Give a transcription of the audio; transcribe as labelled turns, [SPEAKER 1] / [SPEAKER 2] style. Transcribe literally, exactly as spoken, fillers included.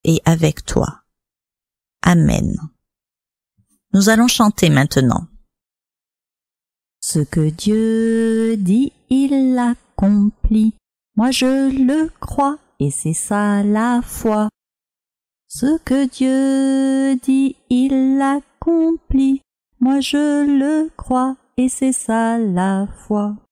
[SPEAKER 1] et avec toi. Amen. Nous allons chanter maintenant. Ce que Dieu dit, il l'accomplit. Moi je le crois et c'est ça la foi. Ce que Dieu dit, il l'accomplit. Moi je le crois et c'est ça la foi.